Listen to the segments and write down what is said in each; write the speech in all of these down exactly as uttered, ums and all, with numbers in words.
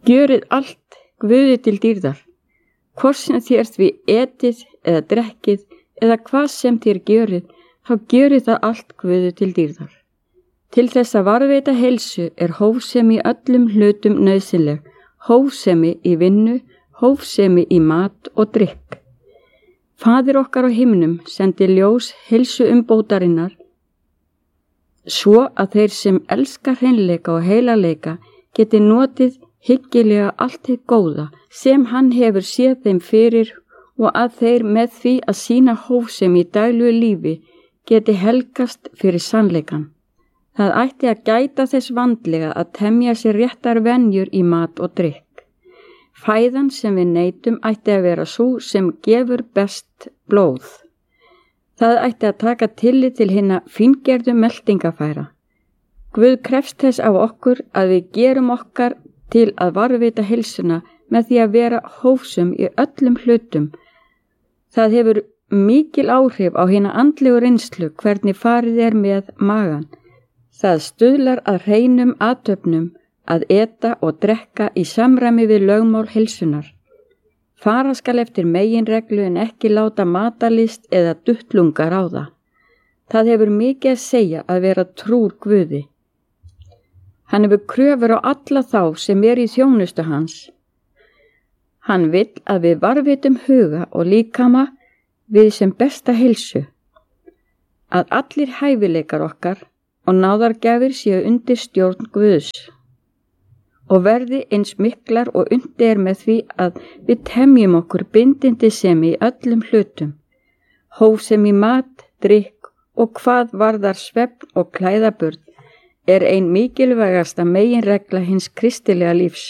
Gjörið allt Guði til dýrðar, hvort sem þér því etið eða drekkið eða hvað sem þér gjörið, þá gjörið það allt Guði til dýrðar. Til þess að varðveita heilsu er hófsemi í öllum hlutum nauðsynleg, hófsemi í vinnu, hófsemi í mat og drykk. Faðir okkar á himnum sendi ljós heilsu umbótarinnar, svo að þeir sem elska hreinleika og heilagleika geti notið hyggilega allt hið góða sem hann hefur séð þeim fyrir og að þeir með því að sýna hófsemi í daglegu lífi geti helgast fyrir sannleikan. Það ætti að gæta þess vandlega að temja sér réttar venjur í mat og drykk. Fæðan sem við neytum ætti að vera sú sem gefur best blóð. Það ætti að taka tillit til hinna fíngerðu meltingafæra. Guð krefst þess af okkur að við gerum okkar til að varðveita heilsuna með því að vera hófsum í öllum hlutum. Það hefur mikil áhrif á hina andlegu reynslu hvernig farið er með magan. Það stuðlar að hreinum athöfnum að eta og drekka í samræmi við lögmál heilsunar. Fara skal eftir meginreglu en ekki láta matarlist eða duttlunga ráða. Það hefur mikið að segja að vera trúr Guði. Hann hefur kröfur á alla þá sem er í þjónustu hans. Hann vill að við varðvitum huga og líkama við sem besta heilsu. Að allir hæfileikar okkar og náðargjafir séu undir stjórn Guðs og verði eins miklar og undir er með því að við temjum okkur bindindi sem í öllum hlutum, hófsemi í mat, drykk og hvað varðar svefn og klæðaburð er ein mikilvægasta meginregla hins kristilega lífs.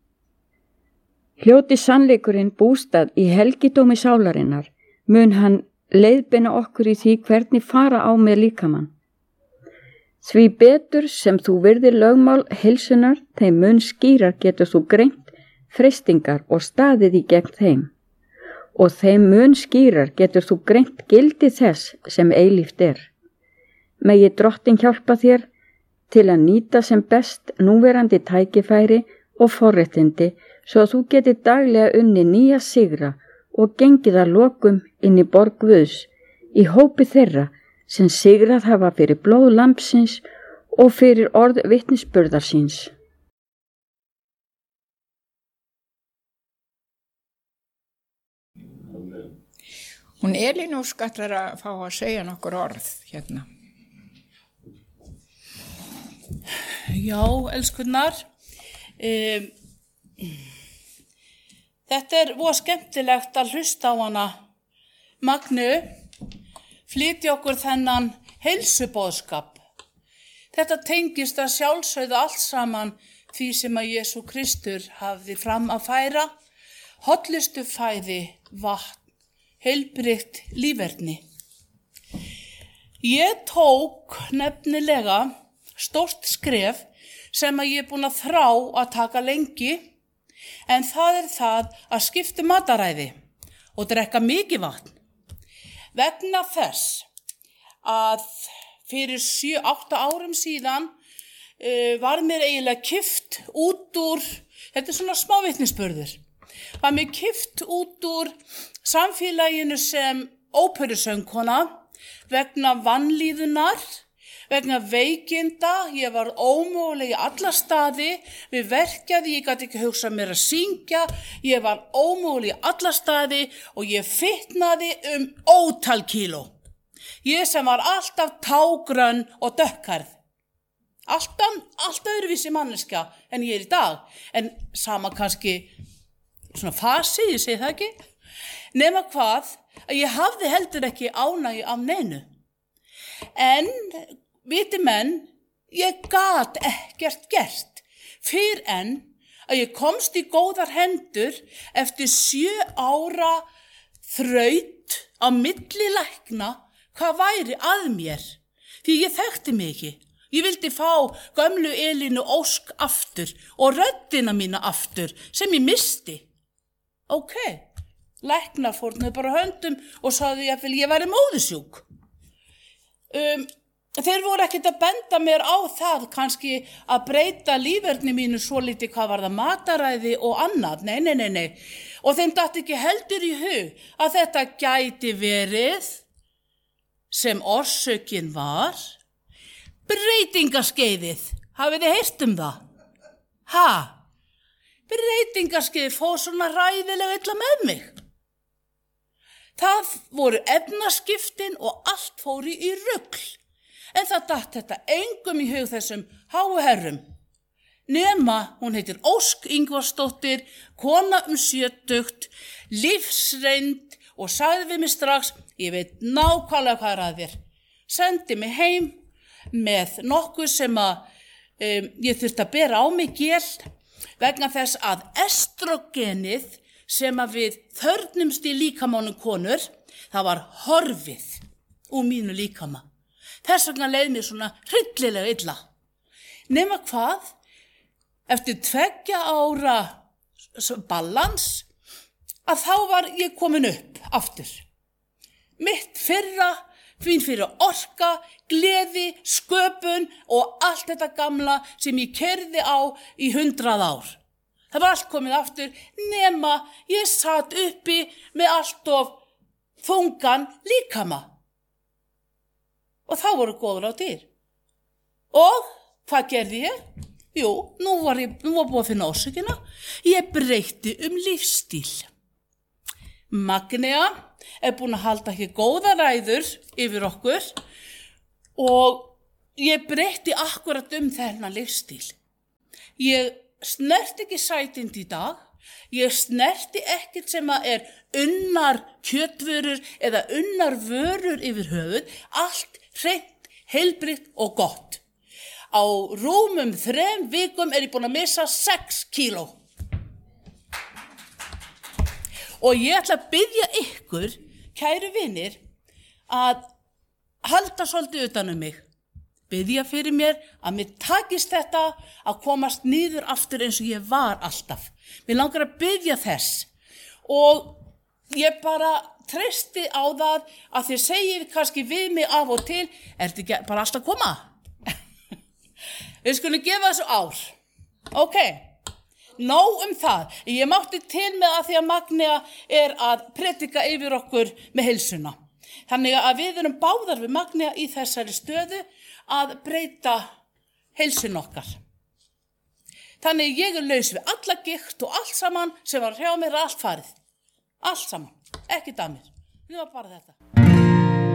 Hljóti sannleikurinn bústað í helgidómi sálarinnar, mun hann leiðbeina okkur í því hvernig fara á með líkamann. Því betur sem þú virðir lögmál heilsunar, þeim mun skýrar getur þú greint freistingar og staðið í gegn þeim. Og þeim mun skýrar getur þú greint gildi þess sem eilíft er. Megi Drottinn hjálpa þér til að nýta sem best núverandi tækifæri og forréttindi svo að þú geti daglega unni nýja sigra og gengið að lokum inn í borg Guðs í hópi þeirra sem sigrað hafa fyrir blóð lambsins og fyrir orð vitnisburðar síns. Hún Elín Ósk ætlar að fá að segja nokkur orð hérna. Já, elskunnar. Um, þetta er voða skemmtilegt að hlusta á hana Magnu flytja okkur þennan heilsuboðskap. Þetta tengist að sjálfsögðu allt saman því sem að Jesú Kristur hafði fram að færa, hollustu fæði, vatn, heilbrigt líferni. Ég tók nefnilega stórt skref sem að ég er búin að þrá að taka lengi, en það er það að skipta mataræði og drekka mikið vatn. Vegna þess að fyrir sjö, átta árum síðan uh, var mér eiginlega kippt út úr, þetta er svona smá vitnisburður, var mér kippt út úr samfélaginu sem óperusöngkona vegna vanlíðunar, vegna veikinda, ég var ómöguleg í alla staði, við verkjaði, ég gat ekki hugsað mér að syngja, ég var ómöguleg í alla staði og ég fitnaði um ótal kíló. Ég sem var alltaf tágrönn og dökkhærð. Alltaf, alltaf öðruvísi manneskja en ég er í dag. En sama kannski svona fasi, ég segi það ekki. Nema hvað, að ég hafði heldur ekki ánægju af neinu. En viti menn, ég gat ekkert gert fyrr en að ég komst í góðar hendur eftir sjö ára þraut á milli lækna hvað væri að mér, því ég þekkti mig ekki. Ég vildi fá gömlu Elínu Ósk aftur og röddina mína aftur sem ég misti. Ok, læknar fórnuðu bara höndum og sagði að ég væri móðusjúk. Um, þeir voru ekkert að benda mér á það kannski að breyta líferni mínu svo lítið hvað var það mataræði og annað, nei, nei, nei, nei. Og þeim datt ekki heldur í hug að þetta gæti verið sem orsökin var breytingaskeiðið. Hafið þið heyrt um það? Ha? Breytingaskeiðið fór svona ræðilega illa með mig. Það voru efnaskiptin og allt fóri í rugl. En það datt þetta engum í hug þessum háu herrum. Nema, hún heitir Ósk Ingvarsdóttir, kona um sjötugt, lífsreynd og sagði við mig strax, ég veit nákvæmlega hvað er að þér. Sendi mig heim með nokkuð sem að um, ég þurfti að bera á mig gél vegna þess að estrogenið sem að við þörnumst í líkamánum konur, það var horfið úr mínu líkama. Þess vegna leið mér svona hryllilega illa. Nema hvað, eftir tveggja ára balans, að þá var ég komin upp aftur. Mitt fyrra, fín fyrir orka, gleði, sköpun og allt þetta gamla sem ég keyrði á í hundrað ár. Það var allt komið aftur, nema ég satt uppi með allt of þungan líkama. Og þá voru góður á dyr. Og hvað gerði ég? Jú, nú var ég nú var búið að finna orsökina. Ég breytti um lífstíl. Magnea er búin að halda ekki góða ræður yfir okkur og ég breytti akkurat um þennan lífstíl. Ég snerti ekki sætind í dag. Ég snerti ekkert sem að er unnar kjötvörur eða unnar vörur yfir höfuð. Allt hreint, heilbrigt og gott. Á rúmum þrem vikum er ég búin að missa sex kíló. Og ég ætla að biðja ykkur, kæru vinir, að halda svolítið utan um mig. Biðja fyrir mér að mér takist þetta að komast niður aftur eins og ég var alltaf. Mér langar að biðja þess. Og ég bara treysti á það að þið segir kannski við mig af og til, er þetta ekki bara alltaf að koma? Við skulum gefa þessu ár. Ok, nóg um það. Ég mátti til með að því að Magnea er að predika yfir okkur með heilsuna. Þannig að við erum báðar við Magnea í þessari stöðu að breyta heilsun okkar. Þannig ég er laus við alla gikt og allt saman sem var hjá mér allt farið. Allt saman, ekki að mér. Það var bara þetta.